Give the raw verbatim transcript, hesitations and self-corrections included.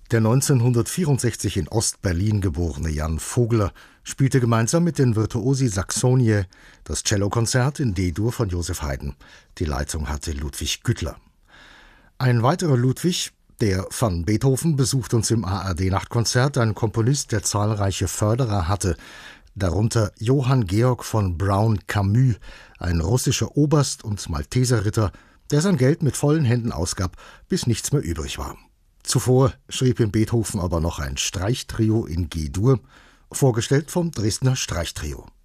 Der neunzehnhundertvierundsechzig in Ost-Berlin geborene Jan Vogler spielte gemeinsam mit den Virtuosi Saxonie das Cellokonzert in D-Dur von Joseph Haydn. Die Leitung hatte Ludwig Güttler. Ein weiterer Ludwig, der van Beethoven, besucht uns im A R D-Nachtkonzert, ein Komponist, der zahlreiche Förderer hatte, darunter Johann Georg von Braun-Camus, ein russischer Oberst und Malteserritter, der sein Geld mit vollen Händen ausgab, bis nichts mehr übrig war. Zuvor schrieb ihm Beethoven aber noch ein Streichtrio in G-Dur, vorgestellt vom Dresdner Streichtrio.